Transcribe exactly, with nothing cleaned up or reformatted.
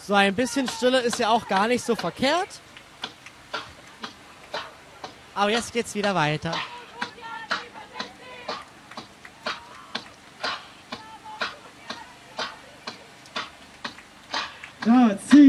So ein bisschen Stille ist ja auch gar nicht so verkehrt. Aber jetzt geht's wieder weiter. Ja, zieh.